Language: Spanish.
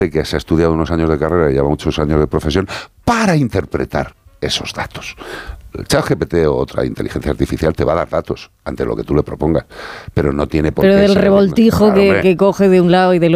que se ha estudiado unos años de carrera y lleva muchos años de profesión para interpretar esos datos. El ChatGPT o otra inteligencia artificial te va a dar datos ante lo que tú le propongas, pero no tiene por qué. Pero del revoltijo que coge de un lado y del otro.